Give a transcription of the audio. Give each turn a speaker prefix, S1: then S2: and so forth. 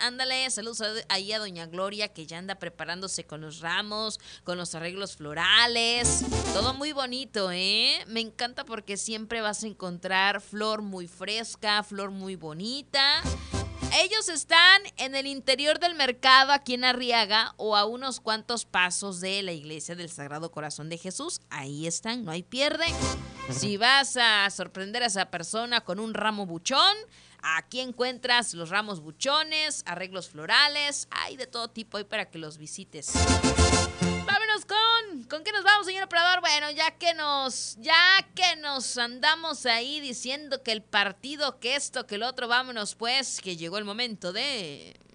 S1: ándale, saludos ahí a doña Gloria, que ya anda preparándose con los ramos, con los arreglos florales. Todo muy bonito, ¿eh? Me encanta porque siempre vas a encontrar flor muy fresca, flor muy bonita. Ellos están en el interior del mercado aquí en Arriaga o a unos cuantos pasos de la iglesia del Sagrado Corazón de Jesús. Ahí están, no hay pierde. Si vas a sorprender a esa persona con un ramo buchón, aquí encuentras los ramos buchones, arreglos florales, hay de todo tipo ahí para que los visites. Vámonos ¿con qué nos vamos, señor operador? Bueno, ya que nos andamos ahí diciendo que el partido, que esto, que el otro, vámonos pues, que llegó el momento de...